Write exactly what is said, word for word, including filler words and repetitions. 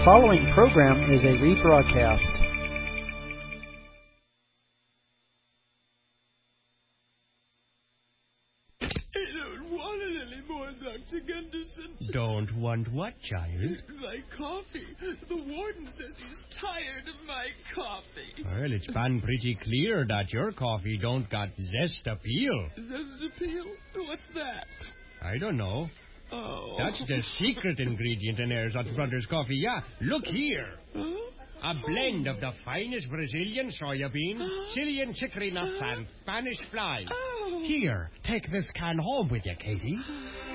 following program is a rebroadcast. Doctor Gunderson. Don't want what, child? My coffee. The warden says he's tired of my coffee. Well, it's been pretty clear that your coffee don't got zest appeal. Zest appeal? What's that? I don't know. Oh. That's the secret ingredient in Erzot Brothers coffee. Yeah, look here. Huh? A blend of the finest Brazilian soya beans, Chilean chicory nuts, and Spanish fly. Oh. Here, take this can home with you, Katie.